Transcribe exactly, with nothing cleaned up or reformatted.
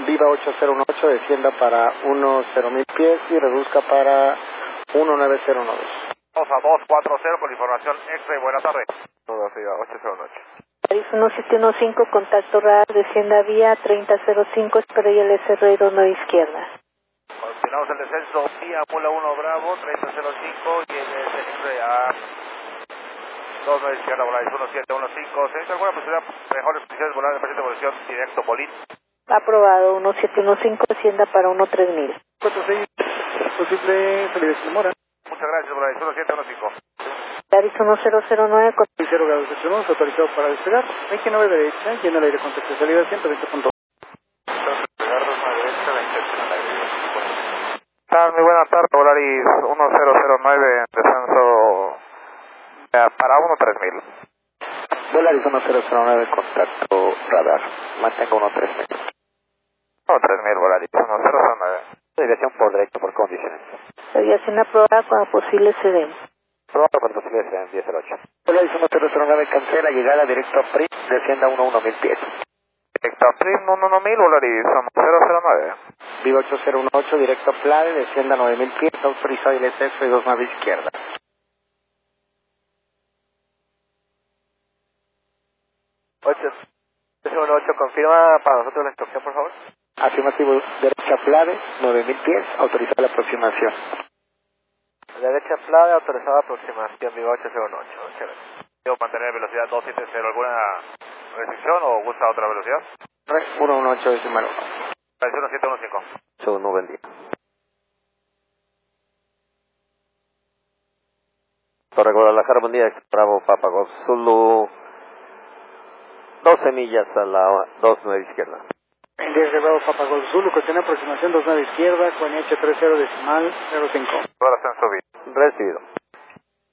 Viva ocho cero uno ocho, descienda para uno cero mil pies y reduzca para uno nueve cero nueve. dos a dos cuatro cero con información extra y buena tarde. Todo Viva ocho cero uno ocho. Paris uno siete uno cinco, contacto radar, descienda vía treinta cero cinco, espera y el S R dos nueve izquierda. Continuamos el descenso vía Mula uno Bravo, treinta cero cinco y el S R a dos nueve izquierda, Volaris uno siete uno cinco. ¿Se necesita alguna posibilidad, mejores condiciones volar de presente evolución directo Bolín? Aprobado, uno siete uno cinco, descienda para uno tres mil. cuatro seis, posible salida de Mora. Muchas gracias, Volaris uno siete uno cinco. Paris uno cero cero nueve, con... cero grados de cero, autorizado para despegar. veinte nueve derecha, llena el aire con texto de salida ciento veinte punto dos. Muy buena tarde, Volaris uno cero cero nueve, descenso para uno tres mil. Volaris uno cero cero nueve, contacto radar, mantenga uno tres mil. uno tres mil, Volaris uno cero cero nueve. Dirección por directo, por condiciones. Aviación aprobada para posible C D. Probado por posible en diez cero ocho. Volaris uno cero cero nueve, cancela, llegada directo a Prim, descienda uno uno mil pies. Directo a Prim uno uno mil, Volaris uno cero cero nueve. Viva ocho cero uno ocho, directo a Plade, descienda nueve mil pies, autorizado el S F dos nueve izquierda. ocho cero uno ocho, confirma para nosotros la instrucción, por favor. Afirmativo, derecha Plade, nueve mil pies, autorizada la aproximación. Derecha Plade, autorizada aproximación, Viva ocho cero uno ocho. Chévere. ¿Debo mantener velocidad dos siete cero? ¿Alguna restricción o gusta otra velocidad? uno uno ocho decimal uno. uno siete uno cinco. Segundo, buen día. Torre Guadalajara, buen día, Bravo, Papa Golf Zulu, doce millas a la dos nueve izquierda. diez de Bravo, Papa Golf Zulu, cuestión de aproximación dos nueve izquierda, con H treinta decimal cero cinco. Ahora está en su vida. Recibido.